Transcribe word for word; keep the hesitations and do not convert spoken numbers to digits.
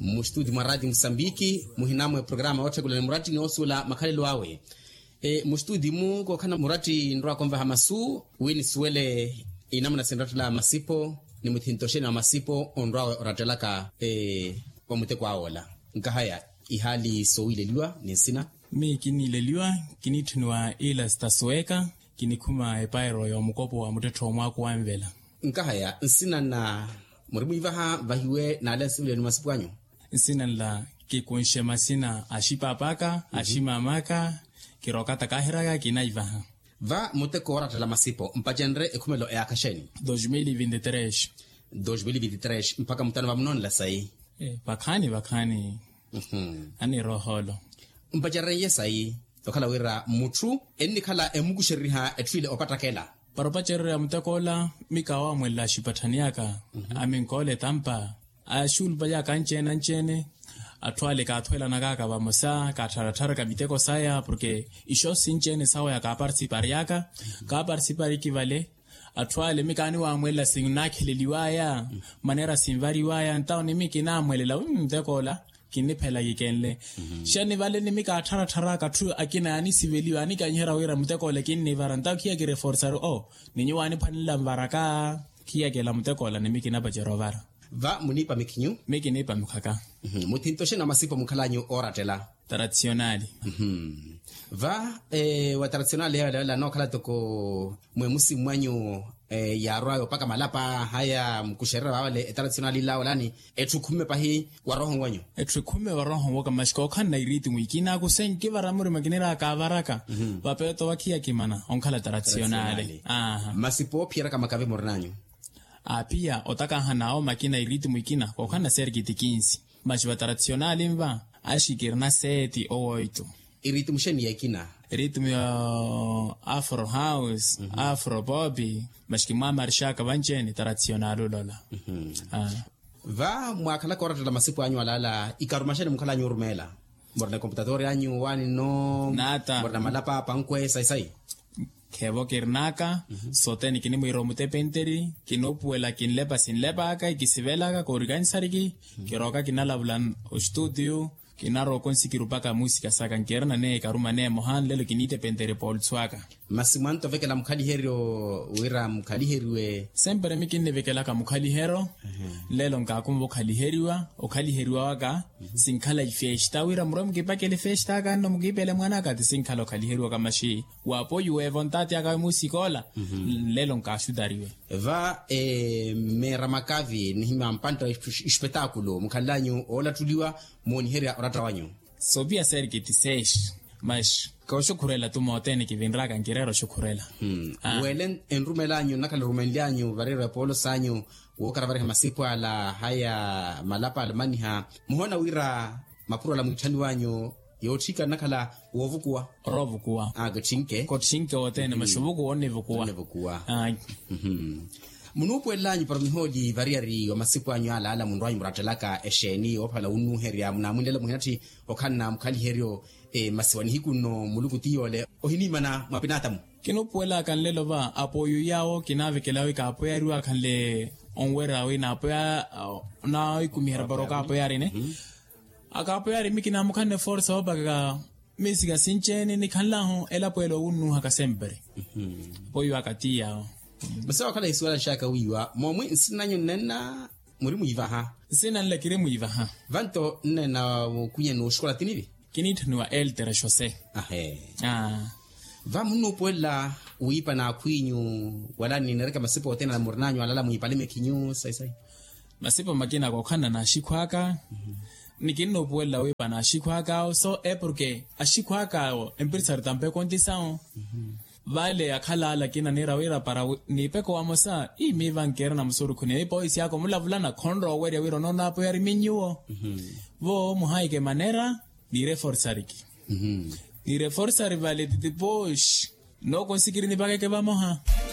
mustudi maradi Msambiki muhinamwe programa wote kule murati ni osula makalelo wawe e mustudi mu ko kana murati ndwa komva hamasu wini suwele inamna sendratula masipo ni muthintosheni wa masipo ondwa oratelaka e wa muteko aola nkahaya ihali sowile liwa ni sina mi kini leliwa kini tunwa ila stasweka kini kuma epairo ya mukopo wa muteto mwako wa mvela nkahaya nsina na murimu ivaha vahiwe na ala sowile ni masipo anyo nsina la kikunshe masina ashipapaka mm-hmm. ashimamaka kirokata kahiraga kinaivaha va muteko oratela masipo mpajenre ekumelo e akasheni dois mil e vinte e três dois mil e vinte e três mpaka mtano wa mnoni la sai eh bakani bakani mhm ani roholo mpajenre yesai tokala wira mutu enni kala emukushiriha etfile opatakela paropacherre ya mtekola mikawa mwela shipataniaka mm-hmm. aminkole tampa ashul baya kanchena nchene atwale ka atwela nakaka ba mosa ka taratara ka miteko saya porque isho sinchene sawa ya ka participar yaka mm-hmm. ka participar ikivale atwale mikani wa mwela singnakheleliwaya mm-hmm. manera sinvari waya ntao ni mikina mwelela mtekola kiniphela yikenle mm-hmm. shani vale ni mika taratara ka tu akina ani siveliwa ani kanyera wira mtekola kinni varanta kia ki reforzar oh ninyo ani phanila mbaraka kia ke la mtekola ni mikina bajerovara va munipa mikinyu meki nipa mukaka mhm mutintoshe na masipo mukhalanyo oratela traditionali mhm va eh wa traditionali ya la no kala toko mwemusi mwanyu eh yarwayo paka malapa haya mkusherera wale traditionali lao lani etukhume pahi waroho ngwanyu etukhume waroho woka mashiko khana iriti mwikina ku senke varamuri makinera ka varaka vapeto wakia kimana onkhala traditionali aha masipo phiera kama kave morinanyo a pia otaka hanao makina iriti mwikina kwa kana sergiti quinze mashiva traditionali mva ashikirna seti o oito iriti musheni yakina ritmo ya afro house mm-hmm. afro bobby mashikima marshaka bancheni traditionali lola mhm ah va mwakala korata la masipo anyu alala ikarumasheni mukala nyurumela morna computador anyu wani no nata morna malapa pankwe sai sai kevo kirnaka mm-hmm. soteni kini mwiromute penteri kinopuela kinlepa sinlepa aka ikisivela aka koriganisariki mm-hmm. kiroka kinalabulan o studio kinaro konsikirupaka musika saka nkerna ne karuma ne mohan lelo kinite penteri paul tswaka masimanto vekela mkhali hero wira mkhali heriwe sempre mikine vekela ka mkhali hero mm-hmm. lelo ngakumvo khali heriwa o khali heriwa waka mm-hmm. sinkhala ifesta wira murom kipakele festa ka no mugipele mwana ka sinkhala khali heriwa ka mashi wapo yuwe vontati aka musikola mm-hmm. lelo ngashudariwe va e meramakavi ni mampanto espectaculo mkhalanyu ola tuliwa moni heria oratawanyu sobia sergiti sesh mas ko shukurela tumotene kivinraka ngirero shukurela hmm ah. welen enrumelanyu nakala rumenlanyu varera polo sanyu wokara vare masipo ala haya malapa almaniha muhona wira mapuro la mutani wanyu yotika nakala wovukuwa rovukuwa agachinke ko chinke otene mashubuku onevukuwa onevukuwa ah mhm munupo elanyu par mihodi variari wa masipo anyu ala ala munrwanyu muratelaka esheni opala unu heria muna mundela muhinati okana mkhali herio e masiwani hikuno mulukuti yole ohinimana mapinatamu kinopuela kan lelo va apoyo yao kinavekelawe ka apoyari wa kan le onwera we na apoya na ikumihera baroka apoyari ne aka apoyari mikina mukane force obaga misiga sinchene ni kanlaho ela puelo unu haka sempre poyo akati yao basa wakala iswala shaka wiwa momwe nsinanyo nena muri muivaha sina nlekire muivaha vanto nena kunye no shkola tinivi kinitnwa eltere chose ahe ah va muno poela uipa na kwinyu wala ni nereka masipo tena na murnanyo alala muipalime kinyu sai sai masipo makina kwa kana na shikwaka mm-hmm. nikino poela uipa na shikwaka so e porque ashikwaka empresa tampe kontisao mhm vale akhalala kina nerawira para nipeko wamosa i mivankera na msuru kune ipo isi yako mulavulana khonro were wiro nona apo yari minyuo mhm vo muhaike manera ni reforzariki mhm ni reforzari vale depois no conseguir ni paga que vamos a